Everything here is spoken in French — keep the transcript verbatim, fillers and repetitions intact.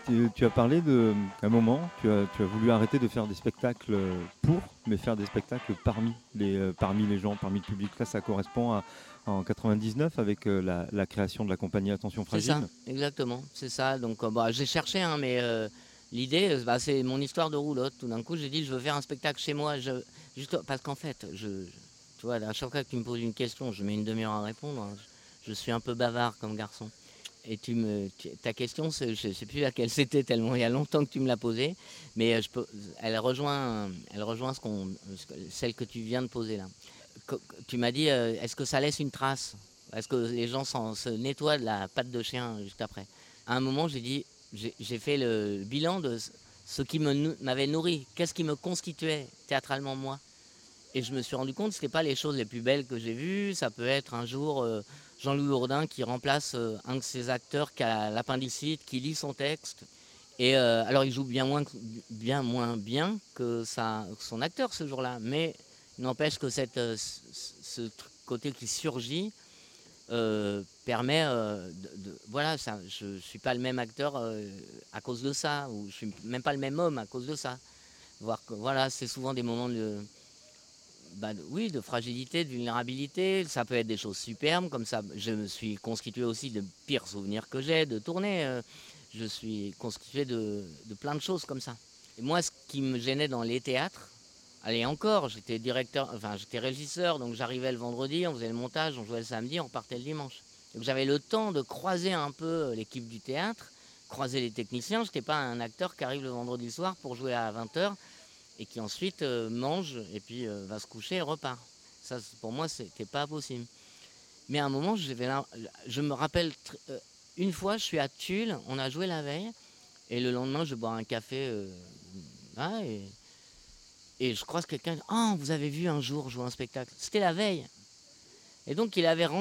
Tu, tu as parlé de, à un moment, tu as, tu as voulu arrêter de faire des spectacles pour, mais faire des spectacles parmi les, euh, parmi les gens, parmi le public. Là, ça correspond à en quatre-vingt-dix-neuf avec euh, la, la création de la compagnie Attention C'est ça, Fragile. exactement, c'est ça. Donc, euh, bah, j'ai cherché, hein, mais euh, l'idée, euh, bah, c'est mon histoire de roulotte. Tout d'un coup, j'ai dit, je veux faire un spectacle chez moi. Je, juste parce qu'en fait, je, je- tu vois, à chaque fois que tu me poses une question, je mets une demi-heure à répondre, hein. Je, je suis un peu bavard comme garçon. Et tu me, tu- ta question, c'est- je ne sais plus laquelle c'était tellement il y a longtemps que tu me l'as posée, mais euh, je peux, elle rejoint, elle rejoint ce qu'on, ce que- celle que tu viens de poser là. Co- Tu m'as dit, euh, est-ce que ça laisse une trace? Est-ce que les gens s'en- se nettoient de la patte de chien juste après? À un moment, j'ai dit, j'ai j'ai fait le bilan de ce ce qui me nou- m'avait nourri. Qu'est-ce qui me constituait théâtralement moi? Et je me suis rendu compte que ce n'était pas les choses les plus belles que j'ai vues. Ça peut être un jour euh, Jean-Louis Jourdain qui remplace euh, un de ses acteurs qui a l'appendicite, qui lit son texte. Et euh, alors il joue bien moins, que- bien moins bien que, sa- que son acteur ce jour-là, mais il n'empêche que cette, euh, ce, ce tr- côté qui surgit euh, permet euh, de, de- voilà, ça, je ne suis pas le même acteur euh, à cause de ça, ou je suis même pas le même homme à cause de ça. Voir que, voilà, c'est souvent des moments de, bah, de- oui, de fragilité, de vulnérabilité. Ça peut être des choses superbes, comme ça. Je me suis constitué aussi de pires souvenirs que j'ai de tourner. euh, je suis constitué de, de plein de choses comme ça. Et moi, ce qui me gênait dans les théâtres, allez encore, j'étais directeur, enfin j'étais régisseur, donc j'arrivais le vendredi, on faisait le montage, on jouait le samedi, on repartait le dimanche. Donc j'avais le temps de croiser un peu l'équipe du théâtre, croiser les techniciens. Je n'étais pas un acteur qui arrive le vendredi soir pour jouer à vingt heures et qui ensuite euh, mange et puis euh, va se coucher et repart. Ça, pour moi, c'était pas possible. Mais à un moment, je, vais là, je me rappelle, euh, une fois, je suis à Tulle, on a joué la veille, et le lendemain, je bois un café, euh, ah, et, et je croise quelqu'un, ah, oh, vous avez vu un jour jouer un spectacle. C'était la veille. Et donc, il avait